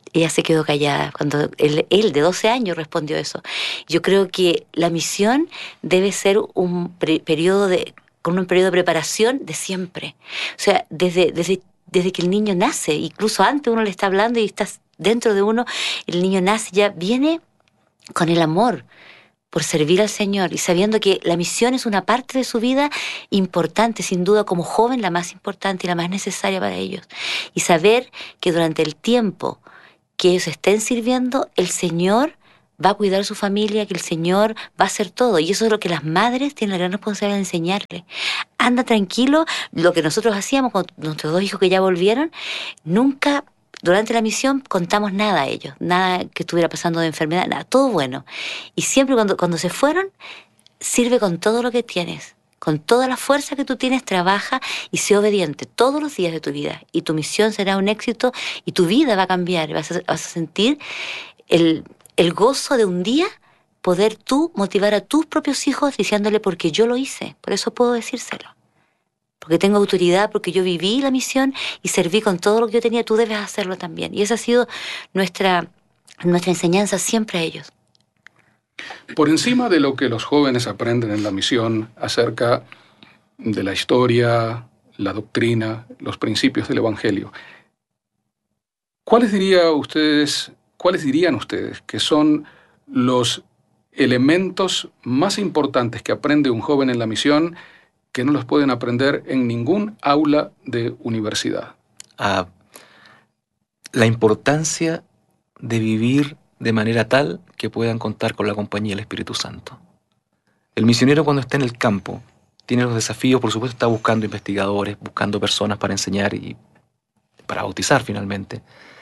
ella se quedó callada. Cuando él de 12 años respondió eso. Yo creo que la misión debe ser un periodo con un periodo de preparación de siempre. O sea, desde que el niño nace, incluso antes uno le está hablando y está dentro de uno, el niño nace, ya viene con el amor por servir al Señor y sabiendo que la misión es una parte de su vida importante, sin duda como joven la más importante y la más necesaria para ellos. Y saber que durante el tiempo que ellos estén sirviendo, el Señor va a cuidar a su familia, que el Señor va a hacer todo. Y eso es lo que las madres tienen la gran responsabilidad de enseñarle. Anda tranquilo, lo que nosotros hacíamos con nuestros 2 hijos que ya volvieron, nunca durante la misión contamos nada a ellos, nada que estuviera pasando de enfermedad, nada, todo bueno. Y siempre cuando se fueron, sirve con todo lo que tienes, con toda la fuerza que tú tienes, trabaja y sé obediente todos los días de tu vida. Y tu misión será un éxito y tu vida va a cambiar. Vas a sentir el gozo de un día poder tú motivar a tus propios hijos diciéndole porque yo lo hice, por eso puedo decírselo. Porque tengo autoridad, porque yo viví la misión y serví con todo lo que yo tenía, tú debes hacerlo también. Y esa ha sido nuestra enseñanza siempre a ellos. Por encima de lo que los jóvenes aprenden en la misión acerca de la historia, la doctrina, los principios del Evangelio, ¿cuáles dirían ustedes que son los elementos más importantes que aprende un joven en la misión que no los pueden aprender en ningún aula de universidad? La importancia de vivir de manera tal que puedan contar con la compañía del Espíritu Santo. El misionero cuando está en el campo tiene los desafíos, por supuesto está buscando investigadores, buscando personas para enseñar y para bautizar finalmente.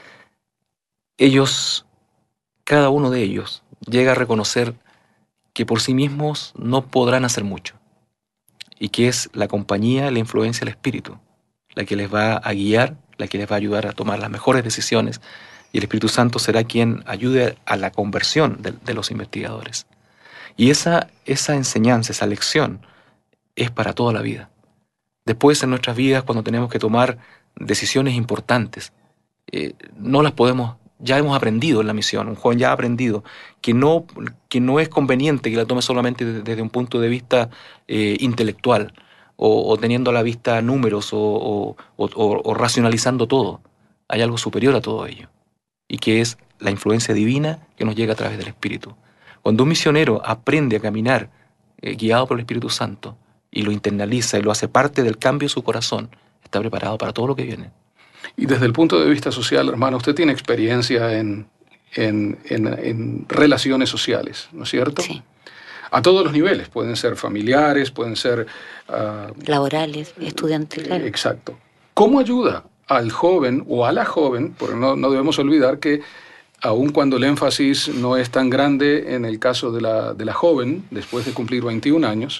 Cada uno de ellos llega a reconocer que por sí mismos no podrán hacer mucho y que es la compañía, la influencia del Espíritu la que les va a guiar, la que les va a ayudar a tomar las mejores decisiones, y el Espíritu Santo será quien ayude a la conversión de los investigadores. Y esa enseñanza, esa lección, es para toda la vida. Después en nuestras vidas, cuando tenemos que tomar decisiones importantes, no las podemos, ya hemos aprendido en la misión, un joven ya ha aprendido que no es conveniente que la tome solamente desde un punto de vista intelectual, o teniendo a la vista números, o racionalizando todo. Hay algo superior a todo ello, y que es la influencia divina que nos llega a través del Espíritu. Cuando un misionero aprende a caminar guiado por el Espíritu Santo, y lo internaliza y lo hace parte del cambio de su corazón, está preparado para todo lo que viene. Y desde el punto de vista social, hermano, usted tiene experiencia en relaciones sociales, ¿no es cierto? Sí. A todos los niveles, pueden ser familiares, pueden ser... laborales, estudiantes. Claro. Exacto. ¿Cómo ayuda al joven o a la joven? Porque no debemos olvidar que aun cuando el énfasis no es tan grande en el caso de la joven, después de cumplir 21 años,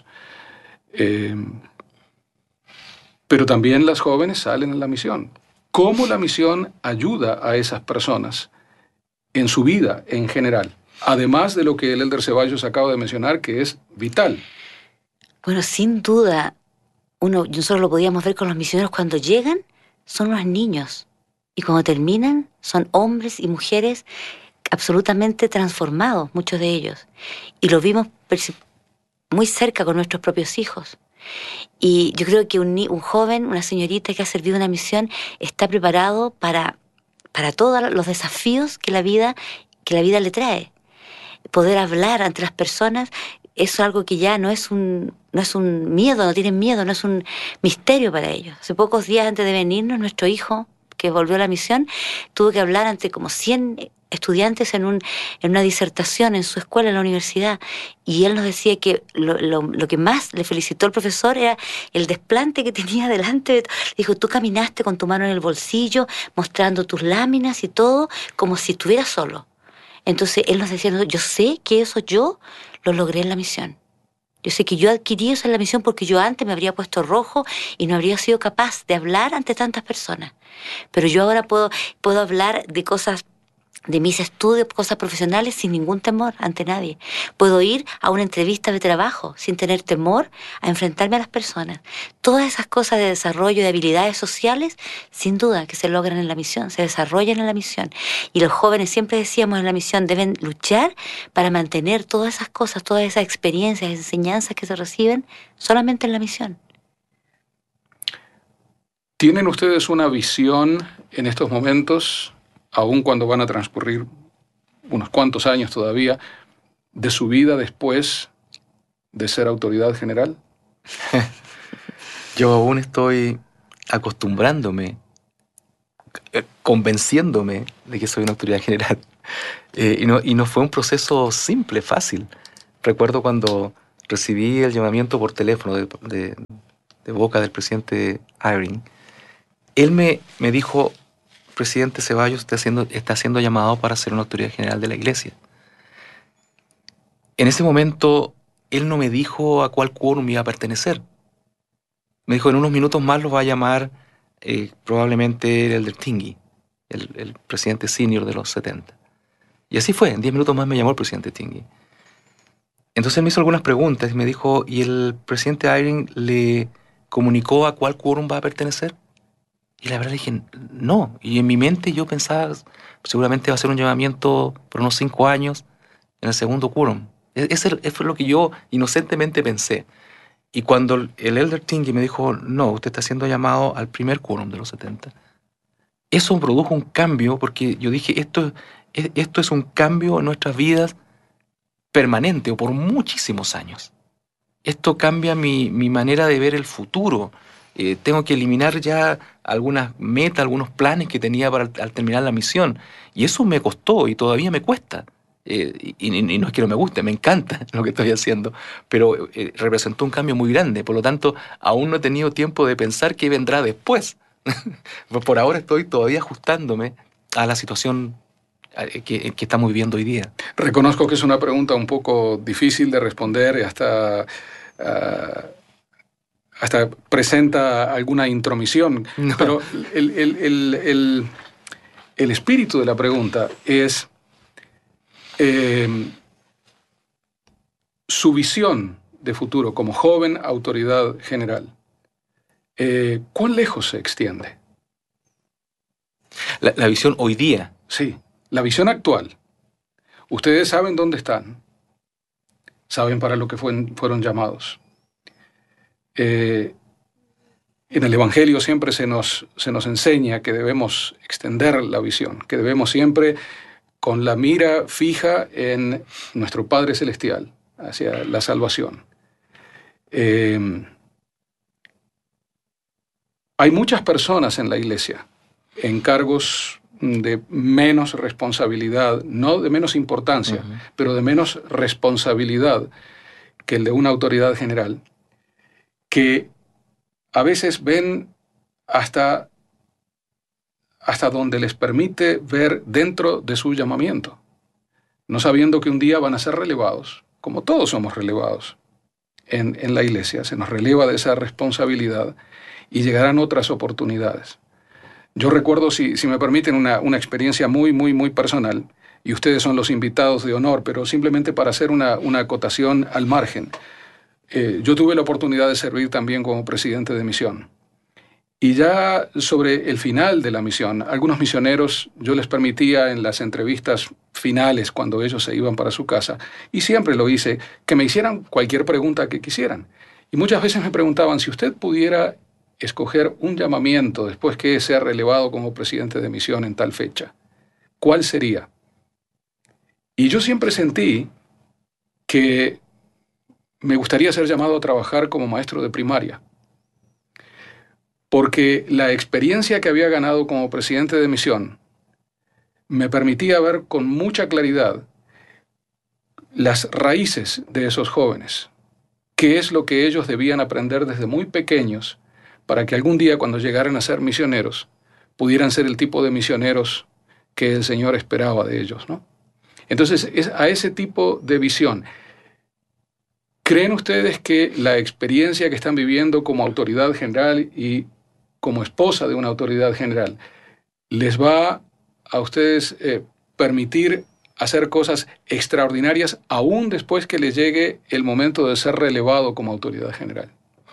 pero también las jóvenes salen en la misión. ¿Cómo la misión ayuda a esas personas en su vida en general? Además de lo que el Elder Ceballos acaba de mencionar, que es vital. Bueno, sin duda, nosotros lo podíamos ver con los misioneros cuando llegan, son unos niños. Y cuando terminan, son hombres y mujeres absolutamente transformados, muchos de ellos. Y lo vimos muy cerca con nuestros propios hijos. Y yo creo que un joven, una señorita que ha servido una misión, está preparado para todos los desafíos que la vida le trae. Poder hablar ante las personas es algo que ya no es un miedo, no tienen miedo, no es un misterio para ellos. Hace pocos días antes de venirnos, nuestro hijo, que volvió a la misión, tuvo que hablar ante como 100 estudiantes en una disertación en su escuela, en la universidad, y él nos decía que lo que más le felicitó el profesor era el desplante que tenía delante. Dijo, tú caminaste con tu mano en el bolsillo, mostrando tus láminas y todo, como si estuvieras solo. Entonces él nos decía, yo sé que eso yo lo logré en la misión. Yo sé que yo adquirí eso en la misión porque yo antes me habría puesto rojo y no habría sido capaz de hablar ante tantas personas. Pero yo ahora puedo hablar de cosas de mis estudios, cosas profesionales, sin ningún temor ante nadie. Puedo ir a una entrevista de trabajo sin tener temor a enfrentarme a las personas. Todas esas cosas de desarrollo de habilidades sociales, sin duda que se logran en la misión, se desarrollan en la misión. Y los jóvenes, siempre decíamos en la misión, deben luchar para mantener todas esas cosas, todas esas experiencias, enseñanzas que se reciben solamente en la misión. ¿Tienen ustedes una visión en estos momentos, aun cuando van a transcurrir unos cuantos años todavía, de su vida después de ser autoridad general? Yo aún estoy acostumbrándome, convenciéndome de que soy una autoridad general. Y no fue un proceso simple, fácil. Recuerdo cuando recibí el llamamiento por teléfono de boca del presidente Eyring. Él me dijo: presidente Ceballos está siendo llamado para ser una autoridad general de la iglesia. En ese momento, él no me dijo a cuál quórum iba a pertenecer. Me dijo: en unos minutos más los va a llamar probablemente el Elder Tingey, el presidente senior de los 70. Y así fue, en 10 minutos más me llamó el presidente Tingey. Entonces él me hizo algunas preguntas y me dijo: ¿y el presidente Eyring le comunicó a cuál quórum va a pertenecer? Y la verdad le dije: no. Y en mi mente yo pensaba, seguramente va a ser un llamamiento por unos 5 años en el segundo quórum. Eso fue lo que yo inocentemente pensé. Y cuando el Elder Tingey me dijo: no, usted está siendo llamado al primer quórum de los 70, eso produjo un cambio, porque yo dije: esto es un cambio en nuestras vidas permanente o por muchísimos años. Esto cambia mi manera de ver el futuro. Tengo que eliminar ya algunas metas, algunos planes que tenía al terminar la misión. Y eso me costó y todavía me cuesta. Y no es que no me guste, me encanta lo que estoy haciendo, pero representó un cambio muy grande. Por lo tanto, aún no he tenido tiempo de pensar qué vendrá después. Por ahora estoy todavía ajustándome a la situación que estamos viviendo hoy día. Reconozco que es una pregunta un poco difícil de responder y hasta presenta alguna intromisión, no. Pero el espíritu de la pregunta es su visión de futuro como joven autoridad general. ¿Cuán lejos se extiende? La visión hoy día. Sí, la visión actual. Ustedes saben dónde están, saben para lo que fueron llamados. En el Evangelio siempre se nos enseña que debemos extender la visión, que debemos siempre con la mira fija en nuestro Padre Celestial, hacia la salvación. Hay muchas personas en la iglesia en cargos de menos responsabilidad, no de menos importancia, pero de menos responsabilidad que el de una autoridad general, que a veces ven hasta donde les permite ver dentro de su llamamiento, no sabiendo que un día van a ser relevados, como todos somos relevados en la iglesia, se nos releva de esa responsabilidad y llegarán otras oportunidades. Yo recuerdo, si me permiten, una experiencia muy, muy, muy personal, y ustedes son los invitados de honor, pero simplemente para hacer una acotación al margen. Yo tuve la oportunidad de servir también como presidente de misión. Y ya sobre el final de la misión, algunos misioneros yo les permitía en las entrevistas finales, cuando ellos se iban para su casa, y siempre lo hice, que me hicieran cualquier pregunta que quisieran. Y muchas veces me preguntaban: si usted pudiera escoger un llamamiento después que sea relevado como presidente de misión en tal fecha, ¿cuál sería? Y yo siempre sentí que me gustaría ser llamado a trabajar como maestro de primaria, porque la experiencia que había ganado como presidente de misión me permitía ver con mucha claridad las raíces de esos jóvenes, qué es lo que ellos debían aprender desde muy pequeños para que algún día, cuando llegaran a ser misioneros, pudieran ser el tipo de misioneros que el Señor esperaba de ellos, ¿no? Entonces, es a ese tipo de visión. ¿Creen ustedes que la experiencia que están viviendo como autoridad general y como esposa de una autoridad general les va a ustedes permitir hacer cosas extraordinarias aún después que le llegue el momento de ser relevado como autoridad general?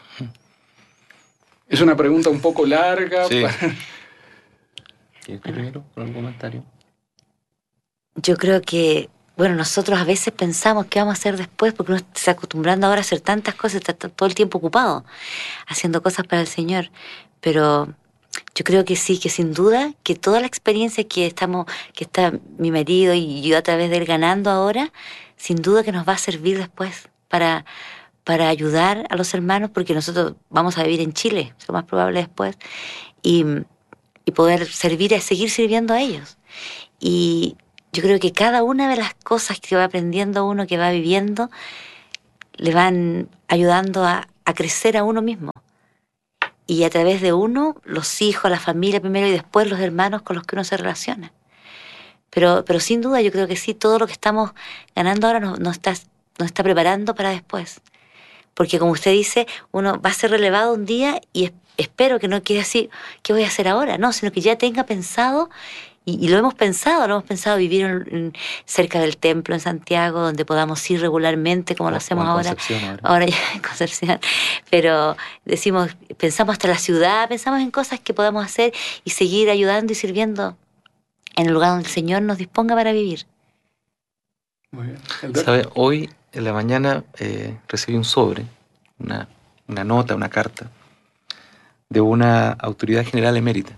Es una pregunta un poco larga. Sí. ¿Quieres primero con algún comentario? Yo creo que, bueno, nosotros a veces pensamos qué vamos a hacer después porque uno se está acostumbrando ahora a hacer tantas cosas, está todo el tiempo ocupado haciendo cosas para el Señor. Pero yo creo que sí, que sin duda, que toda la experiencia que está mi marido y yo a través de él ganando ahora, sin duda que nos va a servir después para ayudar a los hermanos, porque nosotros vamos a vivir en Chile, es lo más probable después, y poder seguir sirviendo a ellos. Y yo creo que cada una de las cosas que va aprendiendo uno, que va viviendo, le van ayudando a crecer a uno mismo. Y a través de uno, los hijos, la familia primero y después los hermanos con los que uno se relaciona. Pero sin duda yo creo que sí, todo lo que estamos ganando ahora nos está preparando para después. Porque como usted dice, uno va a ser relevado un día y espero que no quede así, ¿qué voy a hacer ahora? No, sino que ya tenga pensado, y lo hemos pensado vivir cerca del templo en Santiago, donde podamos ir regularmente como lo hacemos ahora. Ahora ya en Concepción. Pero pensamos hasta la ciudad, pensamos en cosas que podamos hacer y seguir ayudando y sirviendo en el lugar donde el Señor nos disponga para vivir. Muy bien. ¿Sabe? Hoy en la mañana recibí un sobre, una nota, una carta de una autoridad general emérita.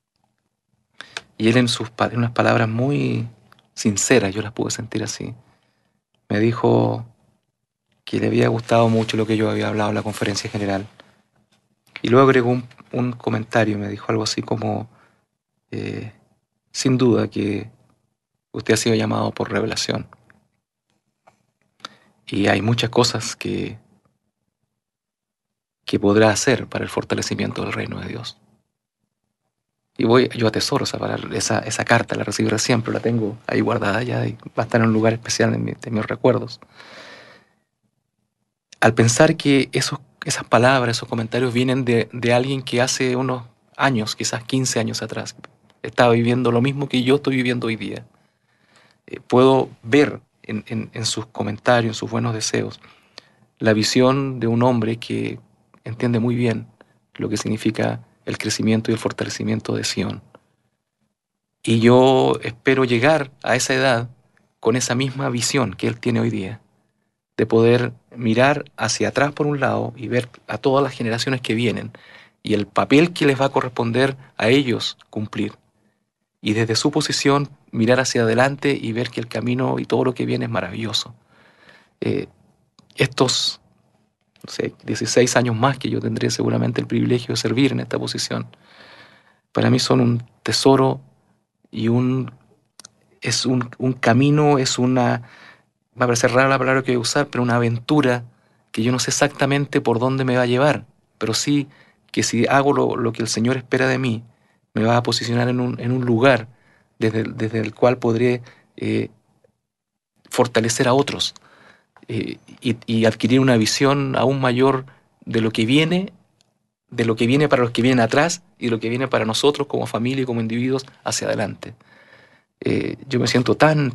Y él en unas palabras muy sinceras, yo las pude sentir así, me dijo que le había gustado mucho lo que yo había hablado en la conferencia general. Y luego agregó un comentario, me dijo algo así como, sin duda que usted ha sido llamado por revelación. Y hay muchas cosas que podrá hacer para el fortalecimiento del reino de Dios. Y yo atesoro esa carta, la recibiré siempre, la tengo ahí guardada ya y va a estar en un lugar especial de mis recuerdos. Al pensar que esas palabras, esos comentarios vienen de alguien que hace unos años, quizás 15 años atrás, estaba viviendo lo mismo que yo estoy viviendo hoy día. Puedo ver en sus comentarios, en sus buenos deseos, la visión de un hombre que entiende muy bien lo que significa el crecimiento y el fortalecimiento de Sion. Y yo espero llegar a esa edad con esa misma visión que él tiene hoy día, de poder mirar hacia atrás por un lado y ver a todas las generaciones que vienen y el papel que les va a corresponder a ellos cumplir. Y desde su posición mirar hacia adelante y ver que el camino y todo lo que viene es maravilloso. Estos 16 años más que yo tendré seguramente el privilegio de servir en esta posición, para mí son un tesoro y es un camino, va a parecer rara la palabra que voy a usar, pero una aventura que yo no sé exactamente por dónde me va a llevar, pero sí que si hago lo que el Señor espera de mí, me va a posicionar en un lugar desde el cual podré fortalecer a otros. Y adquirir una visión aún mayor de lo que viene para los que vienen atrás y de lo que viene para nosotros como familia y como individuos hacia adelante. Yo me siento tan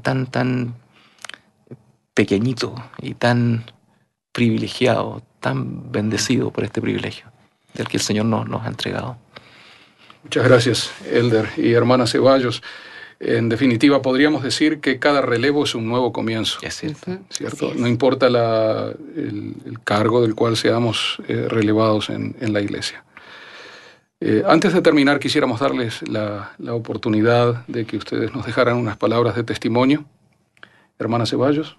pequeñito y tan privilegiado, tan bendecido por este privilegio del que el Señor nos ha entregado. Muchas gracias, Elder y hermana Ceballos. En definitiva, podríamos decir que cada relevo es un nuevo comienzo. Es cierto. ¿Cierto? No importa el cargo del cual seamos relevados en la iglesia. Antes de terminar, quisiéramos darles la oportunidad de que ustedes nos dejaran unas palabras de testimonio. Hermana Ceballos.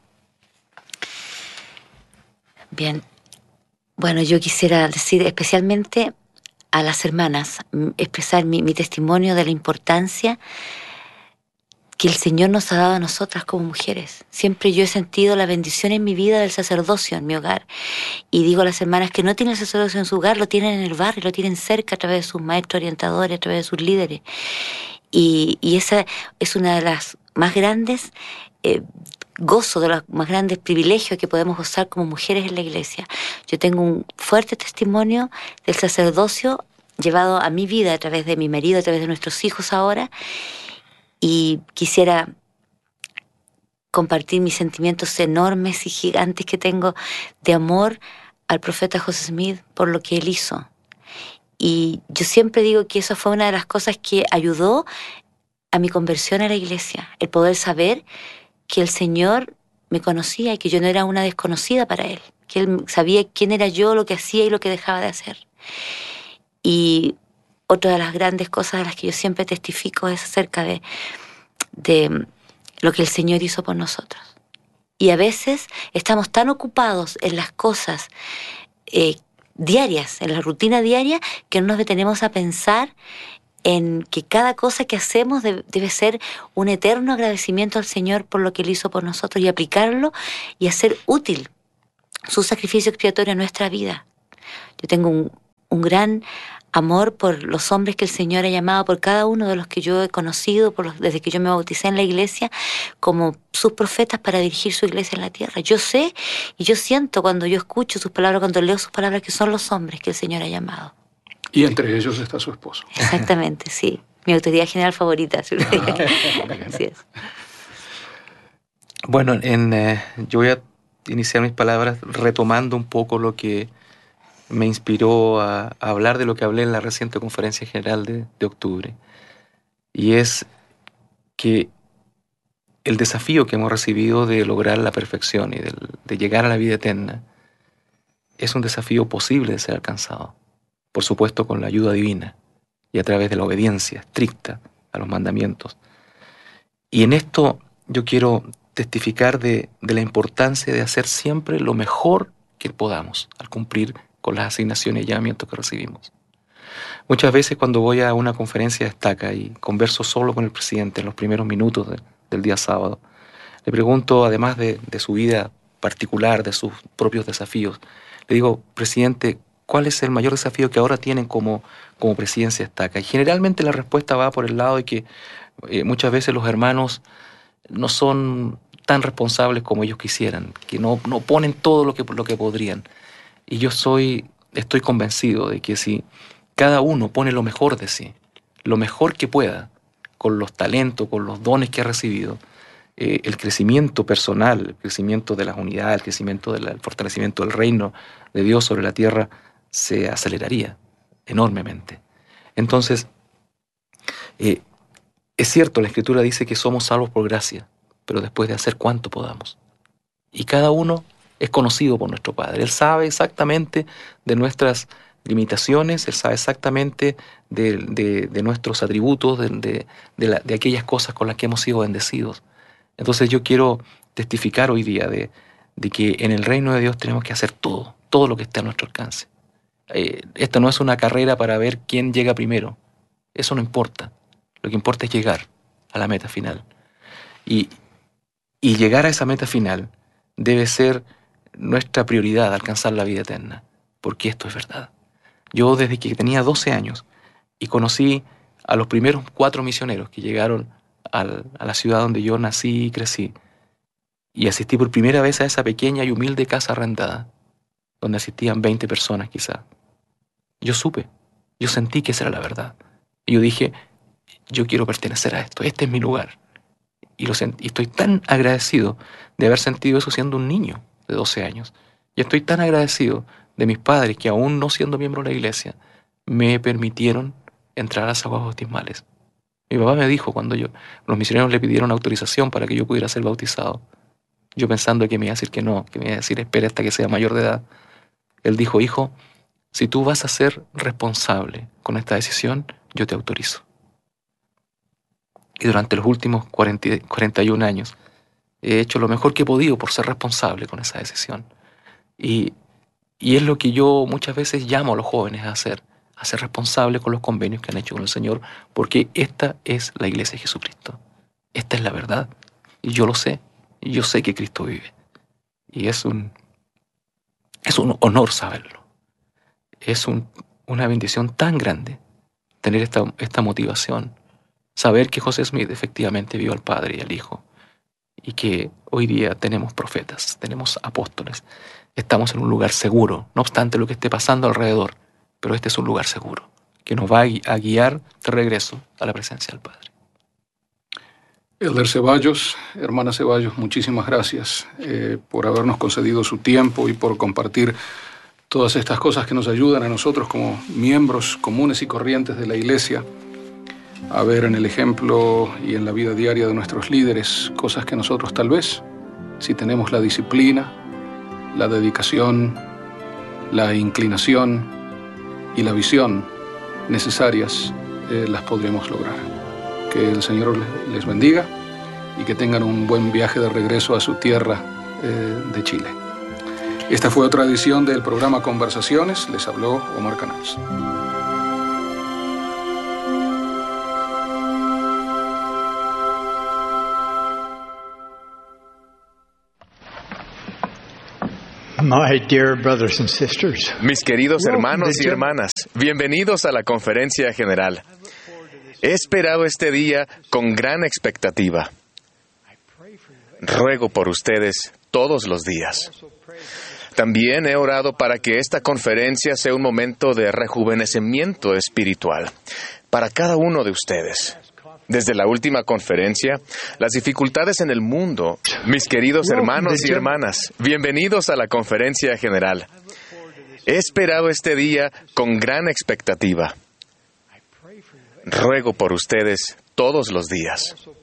Bien. Bueno, yo quisiera decir especialmente a las hermanas, expresar mi testimonio de la importancia que el Señor nos ha dado a nosotras como mujeres. Siempre yo he sentido la bendición en mi vida del sacerdocio en mi hogar. Y digo a las hermanas que no tienen el sacerdocio en su hogar, lo tienen en el barrio, lo tienen cerca a través de sus maestros orientadores, a través de sus líderes. Y esa es una de las más grandes gozo, de los más grandes privilegios que podemos gozar como mujeres en la iglesia. Yo tengo un fuerte testimonio del sacerdocio llevado a mi vida a través de mi marido, a través de nuestros hijos ahora. Y quisiera compartir mis sentimientos enormes y gigantes que tengo de amor al profeta José Smith por lo que él hizo. Y yo siempre digo que eso fue una de las cosas que ayudó a mi conversión a la iglesia, el poder saber que el Señor me conocía y que yo no era una desconocida para Él, que Él sabía quién era yo, lo que hacía y lo que dejaba de hacer. Y otra de las grandes cosas de las que yo siempre testifico es acerca de lo que el Señor hizo por nosotros. Y a veces estamos tan ocupados en las cosas diarias, en la rutina diaria, que no nos detenemos a pensar en que cada cosa que hacemos debe ser un eterno agradecimiento al Señor por lo que Él hizo por nosotros y aplicarlo y hacer útil su sacrificio expiatorio a nuestra vida. Yo tengo un gran amor por los hombres que el Señor ha llamado, por cada uno de los que yo he conocido, desde que yo me bauticé en la iglesia, como sus profetas para dirigir su iglesia en la tierra. Yo sé y yo siento cuando yo escucho sus palabras, cuando leo sus palabras, que son los hombres que el Señor ha llamado. Y entre ellos está su esposo. Exactamente, sí. Mi autoridad general favorita. Así es. Bueno, yo voy a iniciar mis palabras retomando un poco lo que me inspiró a hablar de lo que hablé en la reciente conferencia general de octubre. Y es que el desafío que hemos recibido de lograr la perfección y de llegar a la vida eterna es un desafío posible de ser alcanzado. Por supuesto, con la ayuda divina y a través de la obediencia estricta a los mandamientos. Y en esto yo quiero testificar de la importancia de hacer siempre lo mejor que podamos al cumplir con las asignaciones y llamamientos que recibimos. Muchas veces cuando voy a una conferencia de estaca y converso solo con el presidente en los primeros minutos del día sábado, le pregunto, además de su vida particular, de sus propios desafíos, le digo, presidente, ¿cuál es el mayor desafío que ahora tienen como presidencia estaca? Y generalmente la respuesta va por el lado de que muchas veces los hermanos no son tan responsables como ellos quisieran, que no ponen todo lo que podrían. Y yo estoy convencido de que si cada uno pone lo mejor de sí, lo mejor que pueda, con los talentos, con los dones que ha recibido, el crecimiento personal, el crecimiento de las unidades, el crecimiento del fortalecimiento del reino de Dios sobre la tierra, se aceleraría enormemente. Entonces, es cierto, la Escritura dice que somos salvos por gracia, pero después de hacer cuanto podamos. Y cada uno es conocido por nuestro Padre. Él sabe exactamente de nuestras limitaciones, Él sabe exactamente de nuestros atributos, de aquellas cosas con las que hemos sido bendecidos. Entonces yo quiero testificar hoy día de que en el reino de Dios tenemos que hacer todo lo que esté a nuestro alcance. Esta no es una carrera para ver quién llega primero. Eso no importa. Lo que importa es llegar a la meta final. Y llegar a esa meta final debe ser nuestra prioridad, alcanzar la vida eterna, porque esto es verdad. Yo desde que tenía 12 años y conocí a los primeros 4 misioneros que llegaron a la ciudad donde yo nací y crecí, y asistí por primera vez a esa pequeña y humilde casa arrendada, donde asistían 20 personas quizá. Yo sentí que esa era la verdad. Y yo dije, yo quiero pertenecer a esto, este es mi lugar. Y estoy tan agradecido de haber sentido eso siendo un niño de 12 años. Y estoy tan agradecido de mis padres que aún no siendo miembro de la iglesia, me permitieron entrar a las aguas bautismales. Mi papá me dijo cuando los misioneros le pidieron autorización para que yo pudiera ser bautizado, yo pensando que me iba a decir que no, que me iba a decir espera hasta que sea mayor de edad. Él dijo, hijo, si tú vas a ser responsable con esta decisión, yo te autorizo. Y durante los últimos 41 años he hecho lo mejor que he podido por ser responsable con esa decisión. Y es lo que yo muchas veces llamo a los jóvenes a ser responsables con los convenios que han hecho con el Señor, porque esta es la iglesia de Jesucristo. Esta es la verdad. Y yo lo sé. Y yo sé que Cristo vive. Y es un honor saberlo. Es una bendición tan grande tener esta motivación. Saber que José Smith efectivamente vio al Padre y al Hijo. Y que hoy día tenemos profetas, tenemos apóstoles. Estamos en un lugar seguro, no obstante lo que esté pasando alrededor. Pero este es un lugar seguro, que nos va a guiar de regreso a la presencia del Padre. Elder Ceballos, hermana Ceballos, muchísimas gracias por habernos concedido su tiempo y por compartir todas estas cosas que nos ayudan a nosotros como miembros comunes y corrientes de la Iglesia a ver en el ejemplo y en la vida diaria de nuestros líderes cosas que nosotros tal vez, si tenemos la disciplina, la dedicación, la inclinación y la visión necesarias, las podremos lograr. Que el Señor les bendiga y que tengan un buen viaje de regreso a su tierra de Chile. Esta fue otra edición del programa Conversaciones. Les habló Omar Canals. My dear brothers and sisters. Mis queridos hermanos y hermanas, bienvenidos a la Conferencia General. He esperado este día con gran expectativa. Ruego por ustedes todos los días. También he orado para que esta conferencia sea un momento de rejuvenecimiento espiritual para cada uno de ustedes. Desde la última conferencia, las dificultades en el mundo. Mis queridos hermanos y hermanas, bienvenidos a la Conferencia General. He esperado este día con gran expectativa. Ruego por ustedes todos los días.